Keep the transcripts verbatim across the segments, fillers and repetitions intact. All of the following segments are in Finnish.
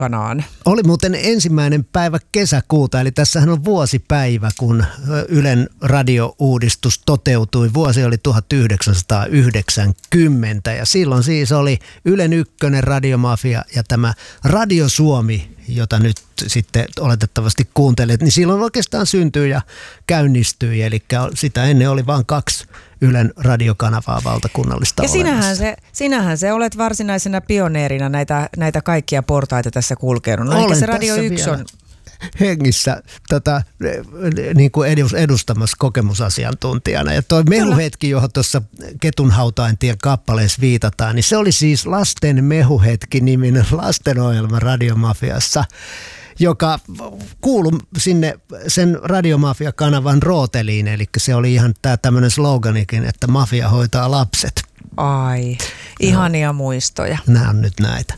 aikanaan. Oli muuten ensimmäinen päivä kesäkuuta, eli tässähän on vuosipäivä, kun Ylen radio-uudistus toteutui. Vuosi oli tuhatyhdeksänsataayhdeksänkymmentä ja silloin siis oli Ylen ykkönen, Radiomafia ja tämä Radio Suomi, jota nyt sitten oletettavasti kuuntelet, niin silloin oikeastaan syntyi ja käynnistyi. Eli sitä ennen oli vain kaksi Ylen radiokanavaa valtakunnallista ja sinähän olemassa. se, sinähän se olet varsinaisena pioneerina näitä, näitä kaikkia portaita tässä kulkenut. No, eli se Radio yksi on hengissä tota, niin kuin edustamassa kokemusasiantuntijana. Ja toi mehuhetki, johon tuossa Ketunhautaintien kappaleessa viitataan, niin se oli siis Lasten mehuhetki-niminen lastenohjelma Radiomafiassa, joka kuului sinne sen Radiomafia-kanavan rooteliin. Eli se oli ihan tämä tämmöinen sloganikin, että mafia hoitaa lapset. Ai, ihania no. muistoja. Nämä on nyt näitä.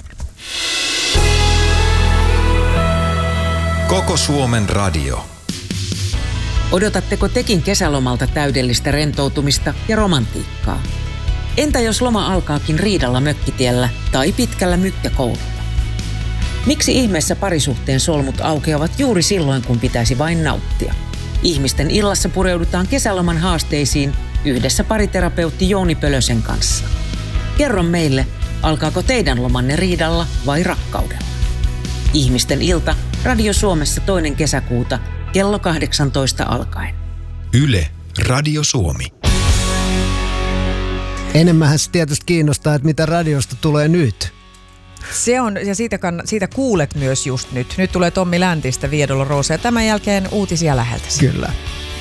Koko Suomen radio. Odotatteko tekin kesälomalta täydellistä rentoutumista ja romantiikkaa? Entä jos loma alkaakin riidalla mökkitiellä tai pitkällä mykkäkoululla? Miksi ihmeessä parisuhteen solmut aukeavat juuri silloin, kun pitäisi vain nauttia? Ihmisten illassa pureudutaan kesäloman haasteisiin yhdessä pariterapeutti Jouni Pölösen kanssa. Kerro meille, alkaako teidän lomanne riidalla vai rakkaudella? Ihmisten ilta Radio Suomessa toinen kesäkuuta kello kahdeksantoista alkaen. Yle, Radio Suomi. Enemmänhän se tietysti kiinnostaa, että mitä radiosta tulee nyt. Se on, ja siitä, kann, siitä kuulet myös just nyt. Nyt tulee Tommi Läntistä Via Dolorosa ja tämän jälkeen uutisia läheltä. Kyllä.